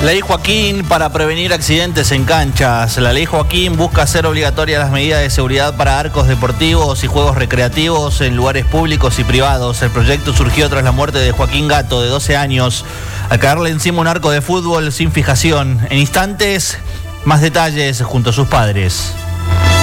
Ley Joaquín para prevenir accidentes en canchas. La Ley Joaquín busca hacer obligatorias las medidas de seguridad para arcos deportivos y juegos recreativos en lugares públicos y privados. El proyecto surgió tras la muerte de Joaquín Gato, de 12 años, al caerle encima un arco de fútbol sin fijación. En instantes, más detalles junto a sus padres.